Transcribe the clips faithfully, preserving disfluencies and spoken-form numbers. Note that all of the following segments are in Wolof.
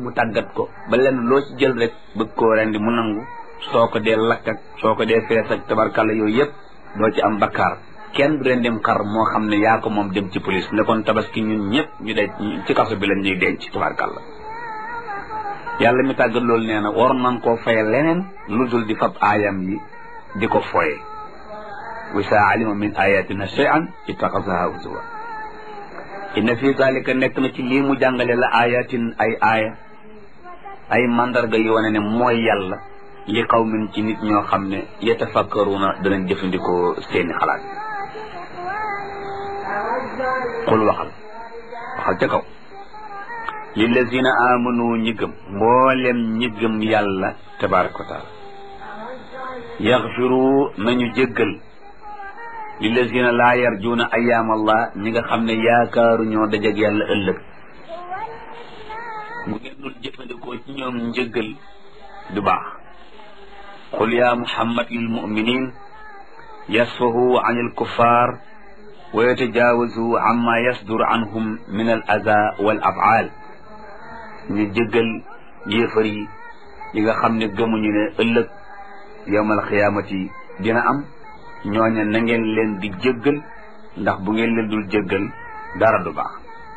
mu tàggat ko ba lenn loo ci jël rek bëgg koo rendi mu nangu soo ko dee lakk ak soo ko dee fees ak tabarkalla yooyu yëpp doo ci am bakkaar kenn du rendim xar moo xam ne yaa ko moom dem ci police ne kon tabaski ñun ñëpp ñu de ci kaso bi lañ ñuy denc tabarkalla yàlla mi tàggat loolu nee na war nañ koo fayal leneen lu dul di fab aayam yi di ko foye wa saa alima min ayatina shay'an ittaxasaha huzwa inna fi zalika nekk na ci lii mu jàngale la ayatin ay aaya ay mandarga yu wane ne mooy yàlla li qawmin ci nit ñoo xam ne yatafakkaruna danañ jëfandikoo seeni xalaat qul waxal waxal ca kaw lillazina amanu ñi gëm mboolem ñi gëm yàlla tabaraka wa taala yaxfiru nañu jéggal lillazina laa yarjuuna ayaam allah ñi nga xam ne yaakaaru ñoo dajeg yàlla ëllëg bu ngeen dul jëfandikoo ci ñoom njëggal du baax qul ya muhammad lil muminin yasfahu an il kuffar wa yatajaawazu amma yasdur anhum min al aza wal afaal ñu jëggal yéefar yi yi nga xam ne gëmuñu ne ëllëg yawmal xiyaamati dina am ñooña na ngeen leen di jëggal ndax bu ngeen leen dul jëggal dara du baax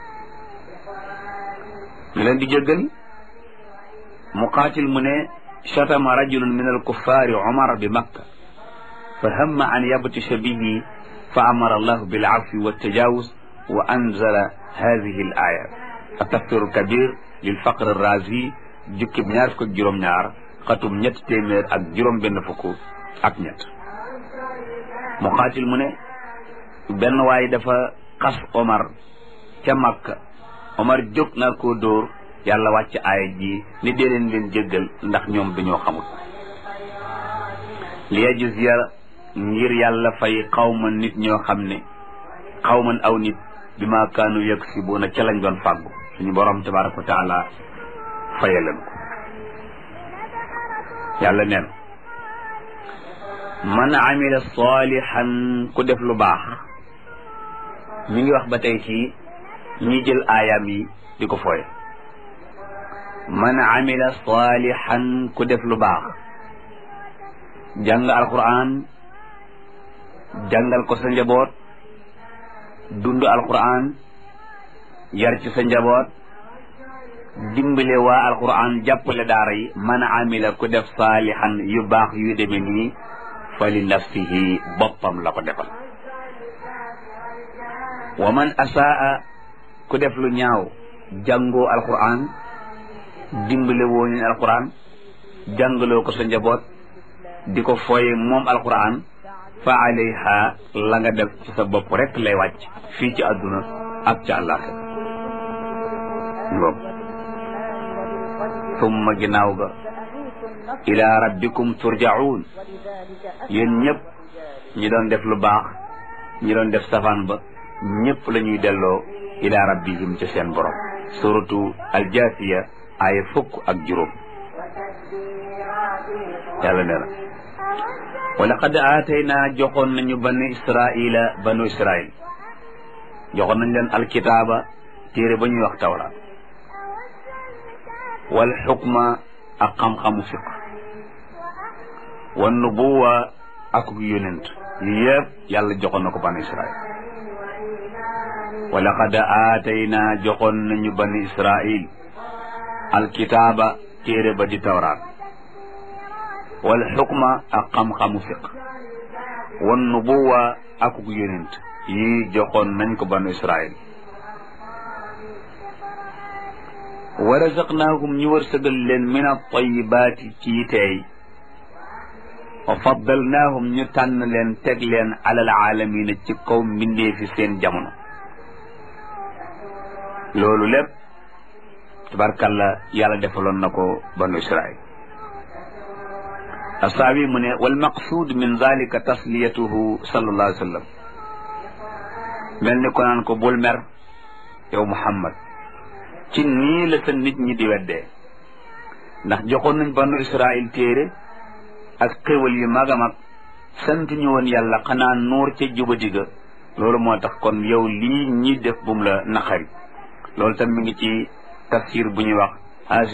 ñu leen di jëggal muqaatil mu ne shatama rajulun min alkuffaari umar bi makka fa hamma an yabtisha bihi fa amara allahu bil afwi wa tajawuz wa anzala hadihi al aya atafsiru kabir lil faqr razi jukkib ñaar fukk ak juróom-ñaar xatum ñetti téeméer ak juróom benn fukk ak ñett muqaatil mu ne benn waay dafa xas Omar ca Makka Omar jóg nar koo dóor yàlla wàcc aaya ji ni dee leen leen jéggal ndax ñoom dañoo xamul li yajziya ngir yàlla fay xawman nit ñoo xam ne xawman aw nit bi ma kaanu yaksibuuna ca lañ doon fàggu suñu borom tabaraka wa taala fayaleen ko yàlla neen man amila salihan ku def lu baax mi ngi wax ba tey ci ñi jël aayaam yi di ko fooye man amila salihan ku def lu baax jàng alquran jàngal ko sa njaboot dund alquran yar ci sa njaboot dimbale waa alquran jàppale daara yi man amila ku def salihan yu baax yu deme nii fa li nafsihi boppam la ko defal wa man asaa ku def lu ñaaw jàngoo alquran dimbale woo ñu alquran jàngaloo ko sa njaboot di ko fooye moom alquran fa alayha la nga def ci sa bopp rek lay wàcc fii ci àdduna ak ci àllaaxira ngoom summa ginnaaw ga ila rabbikum turjaun yéen ñëpp ñi doon def lu baax ñi doon def safaan ba ñëpp la ñuy delloo ila rabbihim ci seen borom suratu aljaasiya aaya fukk ak juróom yàlla nee na wa laqad aataynaa joxoon nañu bani israila banu israil joxoon nañ leen alkitaaba téere ba ñuy wax tawraat wal xukma ak xam-xamu fiq wan nubuwa ak yonent yëpp yàlla joxoon na ko bani israil wa laqad aataynaa joxoon nañu bani israil alkitaaba téere ba di tawraat wal xukma ak xam-xamu fiq wan nubuwa ak yonent yi joxoon nañ ko banu israil wa razaqnaahum ñu wërsëgal leen min at-tayyibaati ci teey wa faddalnaahum ñu tànn leen teg leen alal aalamiina ci kaw mbindee fi seen jamono loolu lépp tabarkalla yàlla defaloon na ko banu israil asaawi mu ne wal maqsuud min zalika tasliyatuhu sallallahu alayhi wa sallam mel ni ko naan ko bul mer yow Muhammad ci nii la sa nit ñi di weddee ndax joxoon nañ banu Israil téere ak xéwal yu mag a mag sant ñu woon yàlla xanaa nuur ca jubadi ga loolu moo tax kon yow lii ñi def bum la naqari loolu tam mi ngi ci tafsir bu ñuy wax